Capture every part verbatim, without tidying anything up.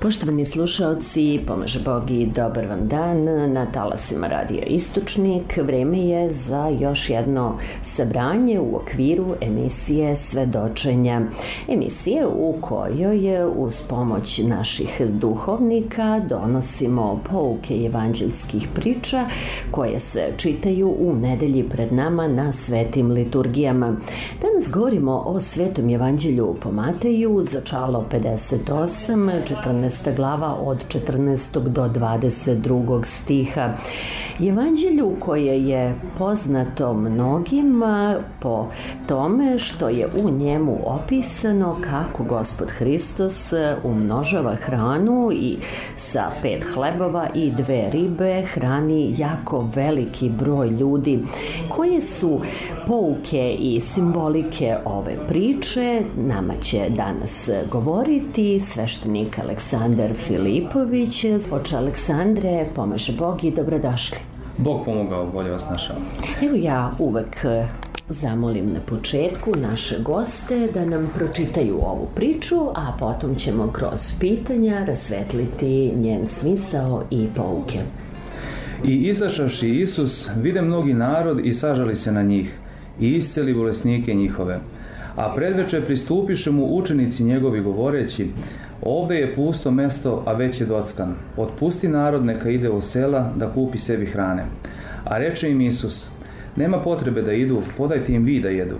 Poštovani slušaoci, pomaže Bog i dobar vam dan na talasima Radija Istočnik. Vreme je za još jedno sabranje u okviru emisije Svedočenja. Emisije u kojoj uz pomoć naših duhovnika donosimo pouke evanđeljskih priča koje se čitaju u nedelji pred nama na svetim liturgijama. Danas govorimo o Svetom evanđelju po Mateju, začalo pedeset osam, četrnaesta glava od četrnaestog do dvadeset drugog stiha. Evanđelju koje je poznato mnogima po tome što je u njemu opisano kako Gospod Hristos umnožava hranu i sa pet hlebova i dve ribe hrani jako veliki broj ljudi. Koje su pouke i simbolike ove priče nama će danas govoriti sveštenik Aleksandar Filipović. Oče Aleksandre, pomaže Bog i dobrodošli. Bog pomogao, bolje vas našao. Evo ja uvek zamolim na početku naše goste da nam pročitaju ovu priču, a potom ćemo kroz pitanja rasvetliti njen smisao i pouke. I izašavši Isus, vide mnogi narod i sažali se na njih i isceli bolesnike njihove. A predveče pristupiše mu učenici njegovi govoreći: ovde je pusto mesto, a već je dockan. Otpusti narod neka ide u sela da kupi sebi hrane. A reče im Isus: nema potrebe da idu, podajte im vi da jedu.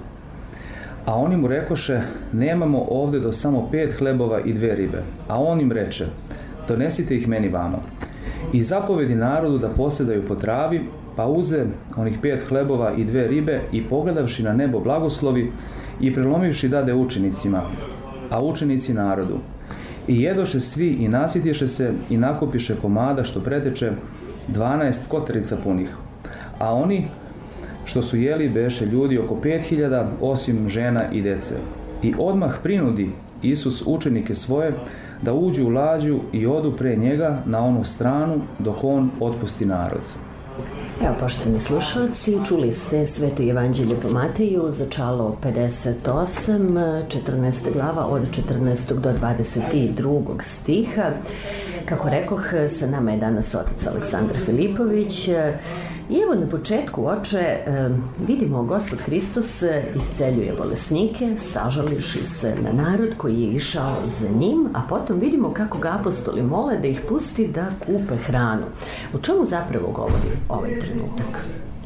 A oni mu rekoše: nemamo ovde do samo pet hlebova i dve ribe. A on im reče: donesite ih meni vamo. I zapovedi narodu da posedaju po travi, pa uze onih pet hlebova i dve ribe i pogledavši na nebo blagoslovi i prelomivši dade učenicima, a učenici narodu. I jedoše svi i nasitiše se i nakupiše komada što preteče dvanaest kotarica punih. A oni što su jeli beše ljudi oko pet hiljada, osim žena i dece. I odmah prinudi Isus učenike svoje da uđu u lađu i odu pre njega na onu stranu dok on otpusti narod. Evo, poštovani slušalci, čuli ste Sveto evanđelje po Mateju, začalo pedeset osam, četrnaesta glava od četrnaestog do dvadeset drugog stiha. Kako rekoh, sa nama je danas otac Aleksandar Filipović. I evo na početku, oče, vidimo Gospod Hristos isceljuje bolesnike, sažalivši se na narod koji je išao za njim, a potom vidimo kako ga apostoli mole da ih pusti da kupe hranu. O čemu zapravo govori ovaj trenutak?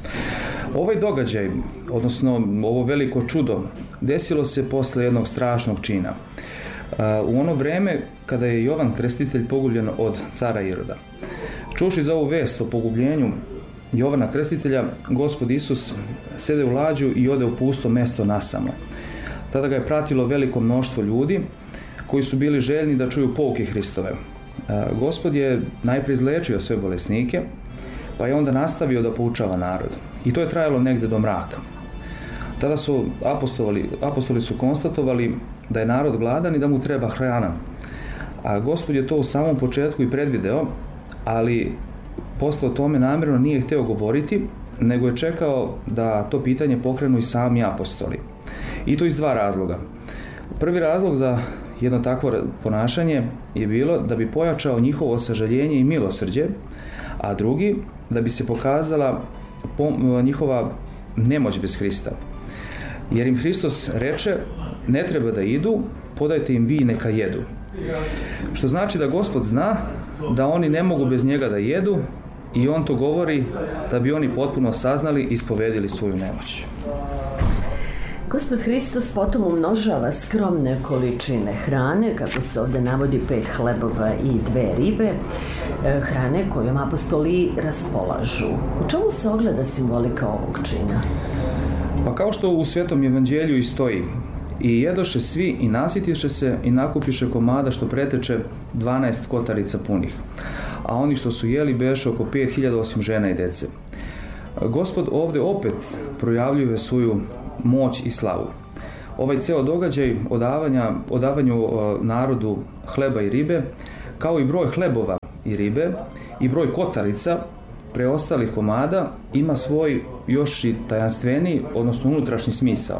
Ovaj događaj, odnosno ovo veliko čudo, desilo se posle jednog strašnog čina. U ono vreme kada je Jovan Krstitelj pogubljen od cara Iroda. Čuši za ovu vest o pogubljenju Jovana Krstitelja, Gospod Isus sede u lađu i ode u pusto mesto nasamo. Tada ga je pratilo veliko mnoštvo ljudi koji su bili željni da čuju pouke Hristove. Gospod je najprije izlečio sve bolesnike, pa je onda nastavio da poučava narod. I to je trajalo negde do mraka. Tada su apostoli, apostoli su konstatovali da je narod gladan i da mu treba hrana. A Gospod je to u samom početku i predvideo, ali posle o tome namjerno nije hteo govoriti, nego je čekao da to pitanje pokrenu i sami apostoli. I to iz dva razloga. Prvi razlog za jedno takvo ponašanje je bilo da bi pojačao njihovo sažaljenje i milosrđe, a drugi da bi se pokazala njihova nemoć bez Hrista. Jer im Hristos reče: ne treba da idu, podajte im vi neka jedu. Što znači da Gospod zna da oni ne mogu bez njega da jedu i on to govori da bi oni potpuno saznali i ispovedili svoju nemoć. Gospod Hristos potom umnožava skromne količine hrane, kako se ovde navodi pet hlebova i dve ribe, hrane kojom apostoli raspolažu. U čemu se ogleda simbolika ovog čina? Pa kao što u Svetom evanđelju i stoji: i jedoše svi i nasitiše se i nakupiše komada što preteče dvanaest kotarica punih. A oni što su jeli beše oko pet hiljada, osim žena i dece. Gospod ovde opet projavljuje svoju moć i slavu. Ovaj ceo događaj odavanja, odavanju narodu hleba i ribe, kao i broj hlebova i ribe i broj kotarica preostalih komada, ima svoj još i tajanstveniji, odnosno unutrašnji smisao.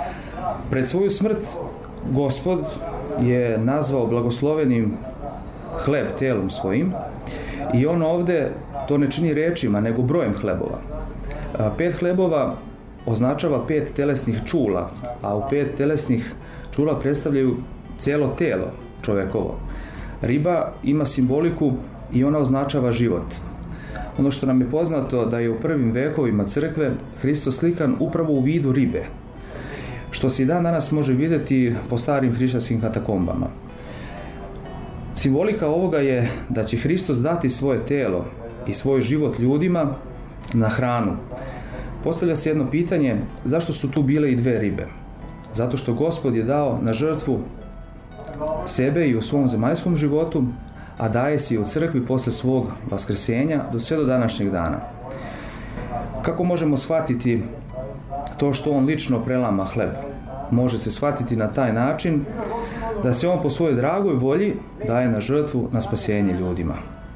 Pred svoju smrt Gospod je nazvao blagoslovenim hleb telom svojim i on ovde to ne čini rečima, nego brojem hlebova. Pet hlebova označava pet telesnih čula, a u pet telesnih čula predstavljaju cijelo telo čovekovo. Riba ima simboliku i ona označava život. Ono što nam je poznato da je u prvim vekovima crkve Hristos slikan upravo u vidu ribe, što se i dan danas može vidjeti po starim hrišćanskim katakombama. Simbolika ovoga je da će Hristos dati svoje telo i svoj život ljudima na hranu. Postavlja se jedno pitanje, zašto su tu bile i dve ribe? Zato što Gospod je dao na žrtvu sebe i u svom zemaljskom životu, a daje se i u crkvi posle svog vaskrsenja do sve do današnjeg dana. Kako možemo shvatiti to što on lično prelama hleb? Može se shvatiti na taj način da se on po svojoj dragoj volji daje na žrtvu na spasenje ljudima.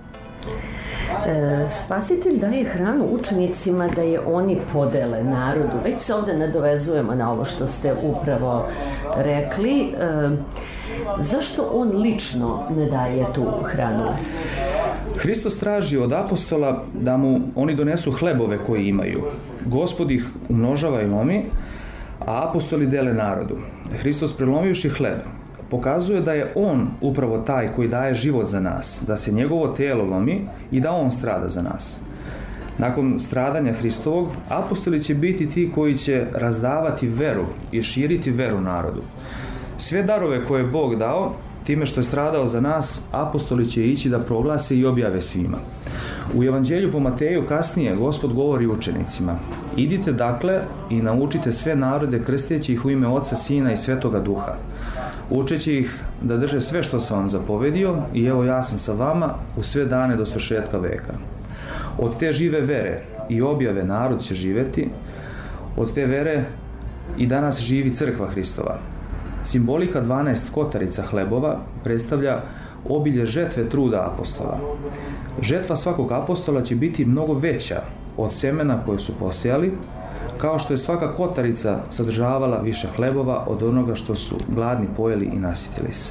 E, spasitelj daje hranu učenicima da je oni podele narodu. Već se ovde nadovezujemo na ovo što ste upravo rekli. E, zašto on lično ne daje tu hranu? Hristos traži od apostola da mu oni donesu hlebove koji imaju. Gospod ih umnožava i lomi, a apostoli dele narodu. Hristos prelomivši hleb pokazuje da je on upravo taj koji daje život za nas, da se njegovo telo lomi i da on strada za nas. Nakon stradanja Hristovog, apostoli će biti ti koji će razdavati veru i širiti veru narodu. Sve darove koje je Bog dao, time što je stradao za nas, apostoli će ići da proglase i objave svima. U Evanđelju po Mateju kasnije Gospod govori učenicima: idite dakle i naučite sve narode krsteći ih u ime Oca, Sina i Svetoga Duha, učeći ih da drže sve što sam vam zapovedio i evo ja sam sa vama u sve dane do svršetka veka. Od te žive vere i objave narod će živeti, od te vere i danas živi crkva Hristova. Simbolika dvanaest kotarica hlebova predstavlja obilje žetve truda apostola. Žetva svakog apostola će biti mnogo veća od semena koje su posejali, kao što je svaka kotarica sadržavala više hlebova od onoga što su gladni pojeli i nasitili se.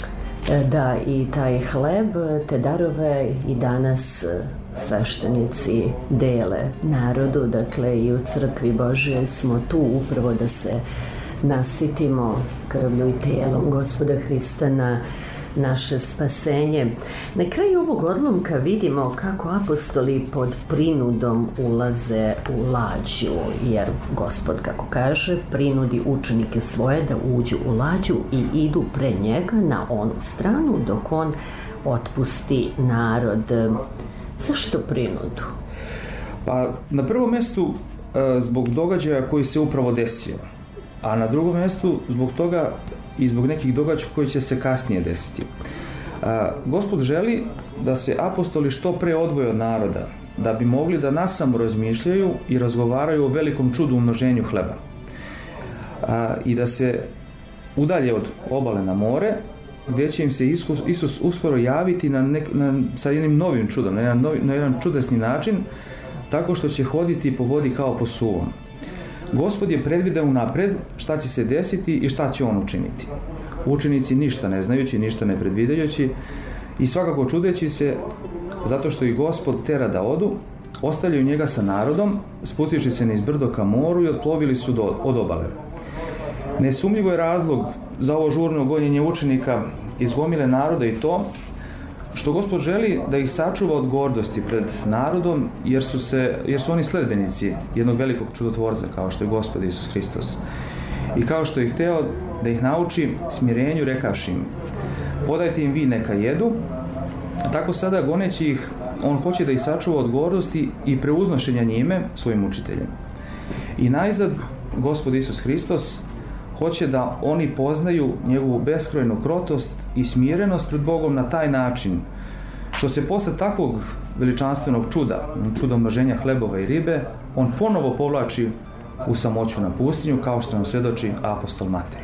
Da, i taj hleb, te darove i danas sveštenici dele narodu, dakle i u crkvi Božjoj smo tu upravo da se nasitimo krvlju i telom Gospoda Hrista na naše spasenje. Na kraju ovog odlomka vidimo kako apostoli pod prinudom ulaze u lađu, jer Gospod, kako kaže, prinudi učenike svoje da uđu u lađu i idu pre njega na onu stranu dok on otpusti narod. Zašto prinudu? Pa na prvom mjestu zbog događaja koji se upravo desio, a na drugom mjestu zbog toga i zbog nekih događaja koji će se kasnije desiti. Gospod želi da se apostoli što pre odvoje od naroda, da bi mogli da nasamo razmišljaju i razgovaraju o velikom čudu umnoženju hleba. I da se udalje od obale na more, gdje će im se Isus, Isus uskoro javiti na nek, na, sa jednim novim čudom, na jedan, novi, na jedan čudesni način, tako što će hoditi po vodi kao po suvom. Gospod je predvideo unapred šta će se desiti i šta će on učiniti. Učenici ništa ne znajući, ništa ne predvidajući i svakako čudeći se, zato što i Gospod tera da odu, ostavljaju njega sa narodom, spustivši se niz brdo ka moru i otplovili su do, od obale. Nesumljivo je razlog za ovo žurno gonjenje učenika iz gomile naroda i to što Gospod želi da ih sačuva od gordosti pred narodom, jer su, se, jer su oni sledbenici jednog velikog čudotvorca kao što je Gospod Isus Hristos. I kao što je hteo da ih nauči smirenju, rekavši im: podajte im vi neka jedu. Tako sada goneći ih, on hoće da ih sačuva od gordosti i preuznošenja njime svojim učiteljem. I najzad Gospod Isus Hristos hoće da oni poznaju njegovu beskrajnu krotost i smirenost pred Bogom na taj način što se posle takvog veličanstvenog čuda, čuda umnoženja hlebova i ribe, on ponovo povlači u samoću na pustinju, kao što nam svjedoči apostol Matej.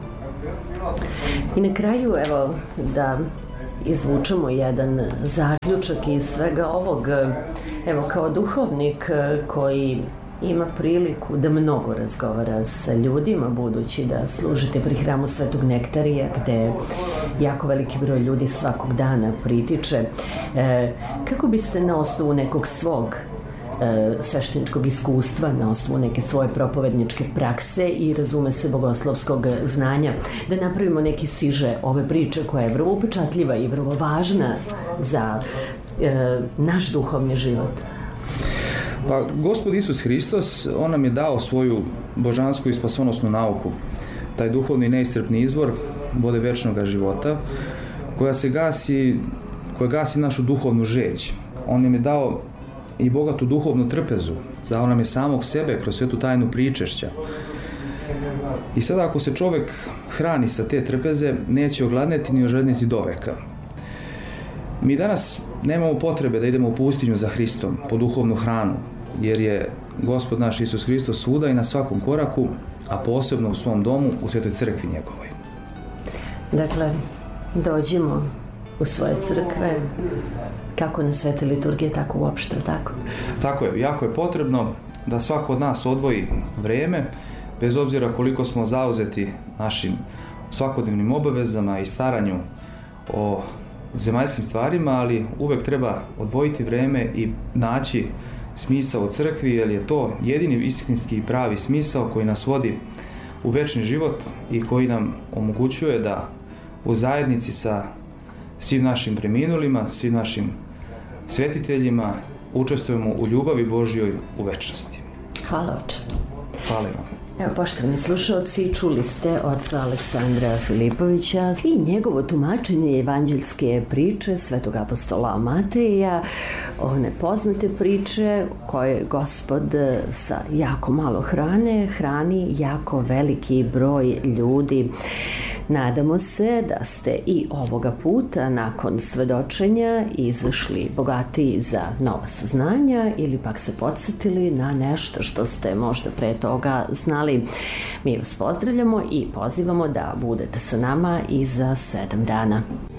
I na kraju, evo, da izvučemo jedan zaključak iz svega ovog. Evo, kao duhovnik koji ima priliku da mnogo razgovara sa ljudima, budući da služite pri hramu Svetog Nektarija, gde jako veliki broj ljudi svakog dana pritiče. E, kako biste na osnovu nekog svog e, svešteničkog iskustva, na osnovu neke svoje propovedničke prakse i razume se bogoslovskog znanja, da napravimo neki siže ove priče koja je vrlo upečatljiva i vrlo važna za e, naš duhovni život? Pa, Gospod Isus Hristos, on nam je dao svoju božansku i spasonosnu nauku, taj duhovni neiscrpni izvor vode večnog života, koja se gasi, koja gasi našu duhovnu žeđ. On nam je dao i bogatu duhovnu trpezu, dao nam je samog sebe kroz svetu tajnu pričešća. I sada ako se čovek hrani sa te trpeze, neće ogladneti ni ožedniti do veka. Mi danas nemamo potrebe da idemo u pustinju za Hristom po duhovnu hranu, jer je Gospod naš Isus Hristos svuda i na svakom koraku, a posebno u svom domu, u svetoj crkvi njegovoj. Dakle, dođimo u svoje crkve, kako na svete liturgije, tako uopšte, tako? Tako je, jako je potrebno da svako od nas odvoji vreme, bez obzira koliko smo zauzeti našim svakodnevnim obavezama i staranju o zemaljskim stvarima, ali uvek treba odvojiti vreme i naći smisao u crkvi, jer je to jedini istinski i pravi smisao koji nas vodi u večni život i koji nam omogućuje da u zajednici sa svim našim preminulima, svim našim svetiteljima učestvujemo u ljubavi Božjoj u večnosti. Hvala, oče. Hvala vam. Evo, poštovani slušalci, čuli ste oca Aleksandra Filipovića i njegovo tumačenje evanđeljske priče svetog apostola Mateja, one poznate priče koje Gospod sa jako malo hrane hrani jako veliki broj ljudi. Nadamo se da ste i ovoga puta nakon svedočenja izašli bogatiji za nova saznanja ili pak se podsjetili na nešto što ste možda pre toga znali. Mi vas pozdravljamo i pozivamo da budete sa nama i za sedam dana.